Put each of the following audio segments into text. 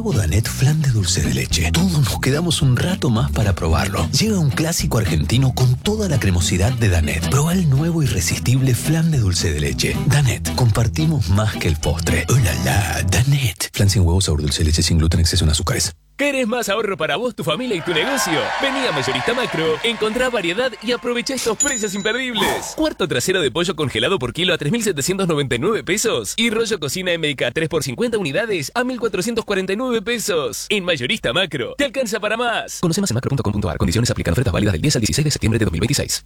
Nuevo Danette Flan de dulce de leche. Todos nos quedamos un rato más para probarlo. Llega un clásico argentino con toda la cremosidad de Danette. Proba el nuevo irresistible flan de dulce de leche. Danette, compartimos más que el postre. ¡Oh, la, la! Danette. Flan sin huevo, sabor dulce de leche, sin gluten, exceso en azúcares. ¿Querés más ahorro para vos, tu familia y tu negocio? Vení a Mayorista Macro, encontrá variedad y aprovecha estos precios imperdibles. Cuarto trasero de pollo congelado por kilo a 3.799 pesos. Y rollo cocina MK 3x50 unidades a 1.449 pesos. En Mayorista Macro, te alcanza para más. Conoce más en macro.com.ar. Condiciones aplican. Ofertas válidas del 10 al 16 de septiembre de 2026.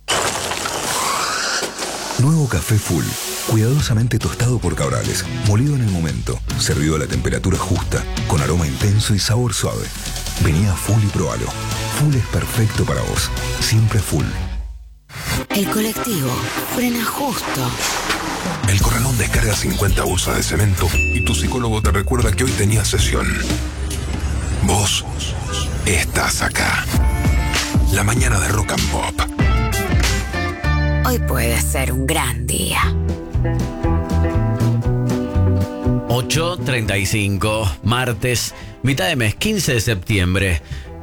Nuevo café Full, cuidadosamente tostado por Cabrales, molido en el momento, servido a la temperatura justa, con aroma intenso y sabor suave. Vení a Full y probalo. Full es perfecto para vos. Siempre Full. El colectivo frena justo. El corralón descarga 50 bolsas de cemento y tu psicólogo te recuerda que hoy tenías sesión. Vos estás acá. La mañana de Rock and Pop. Hoy puede ser un gran día. 8:35, martes, mitad de mes, 15 de septiembre.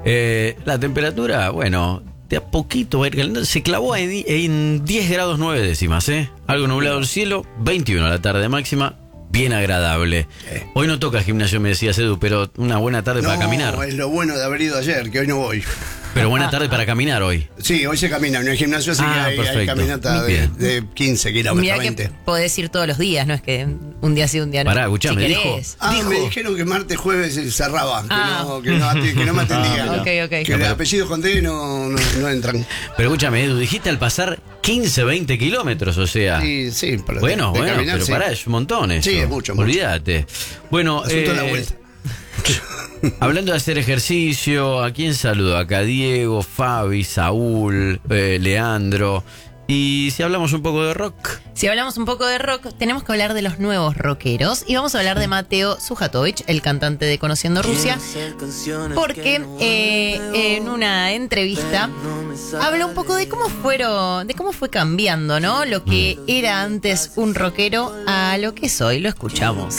La temperatura, bueno, de a poquito va a ir calentando. Se clavó en 10 grados 9 décimas, ¿eh? Algo nublado el cielo, 21 a la tarde máxima. Bien agradable. Hoy no toca gimnasio, me decía Edu, pero una buena tarde para caminar. No, es lo bueno de haber ido ayer, que hoy no voy. Pero buena tarde para caminar hoy. Sí, hoy se camina, no hay gimnasio, así que hay caminata de 15 kilómetros, Mirá 20. que podés ir todos los días, no es que un día sí, un día no. Pará, escuchá, si me querés. dijo. Me dijeron que martes, jueves se cerraba, que no me atendían. Ok. Que los apellidos con D no entran. Pero escúchame, Edu, dijiste al pasar 15, 20 kilómetros, o sea. Sí, bueno, caminar, pero sí. pará, es un montón eso. Sí, es mucho. Olvídate. Bueno, la vuelta. Hablando de hacer ejercicio, ¿a quién saludo? Acá Diego, Fabi, Saúl, Leandro. Y si hablamos un poco de rock. Si hablamos un poco de rock, tenemos que hablar de los nuevos rockeros. Y vamos a hablar de Mateo Sujatovich, el cantante de Conociendo Rusia. Porque en una entrevista habló un poco de cómo fue cambiando, ¿no? Lo que era antes un rockero a lo que es hoy. Lo escuchamos.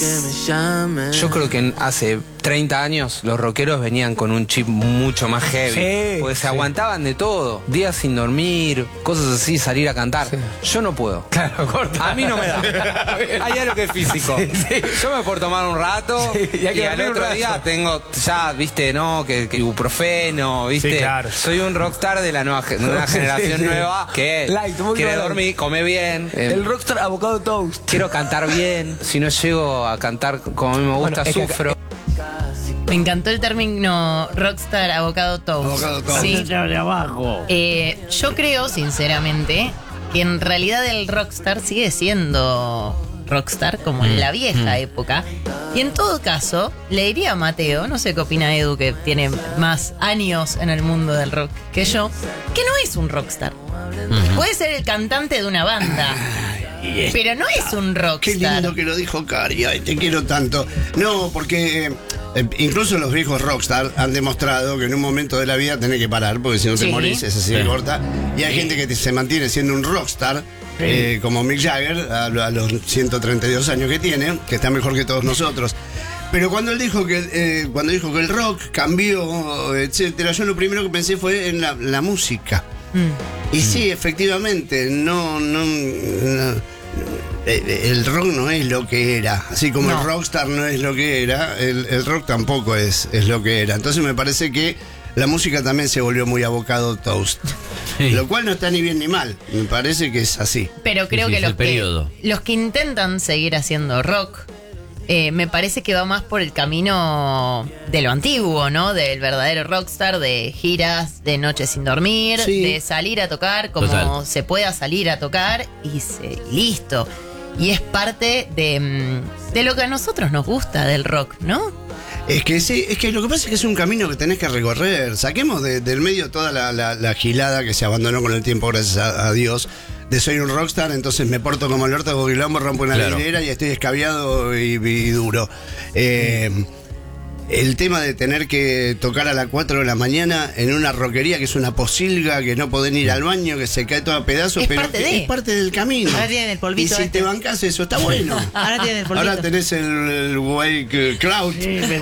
Yo creo que hace 30 años los rockeros venían con un chip mucho más heavy. Porque se aguantaban de todo. Días sin dormir, cosas así, salir a cantar. Yo no puedo. Claro, corta. A mí no me da. Hay algo que es físico. Yo me puedo tomar un rato y al otro día tengo ya, viste, no, que ibuprofeno, viste. Sí, claro. Soy un rockstar de la nueva generación nueva que quiere dormir, come bien. El rockstar avocado toast. Quiero cantar bien. Si no llego a cantar como a mí me gusta, sufro. Me encantó el término rockstar avocado toast. Sí. De abajo. Yo creo, sinceramente, que en realidad el rockstar sigue siendo rockstar como en la vieja época. Y en todo caso, le diría a Mateo, no sé qué opina Edu, que tiene más años en el mundo del rock que yo, que no es un rockstar. Puede ser el cantante de una banda, pero no es un rockstar. Qué lindo que lo dijo Cari, ay, te quiero tanto. No, porque incluso los viejos rockstar han demostrado que en un momento de la vida tenés que parar, porque si no te morís, es así de corta. Y hay gente que se mantiene siendo un rockstar, como Mick Jagger, a los 132 años que tiene, que está mejor que todos nosotros. Pero cuando él dijo que el rock cambió, etcétera, yo lo primero que pensé fue en la música. Y sí, efectivamente, el rock no es lo que era. Así como el rockstar no es lo que era, el rock tampoco es lo que era. Entonces me parece que la música también se volvió muy abocado toast. Lo cual no está ni bien ni mal. Me parece que es así. Pero creo que los que intentan seguir haciendo rock, me parece que va más por el camino de lo antiguo, ¿no? Del verdadero rockstar, de giras, de noches sin dormir, de salir a tocar como se pueda salir a tocar y listo. Y es parte de lo que a nosotros nos gusta del rock, ¿no? Es que sí, es que lo que pasa es que es un camino que tenés que recorrer. Saquemos del medio toda la gilada que se abandonó con el tiempo, gracias a Dios. De soy un rockstar, entonces me porto como el orto, hago quilombo, rompo una vidriera y estoy escabiado y duro. El tema de tener que tocar a las 4 de la mañana en una rockería que es una posilga, que no podés ir al baño, que se cae todo a pedazos, pero es parte del camino. Ahora tienen el polvito. Y si te bancás eso, está bueno. Ahora tienen el polvito. Ahora tenés el White Cloud.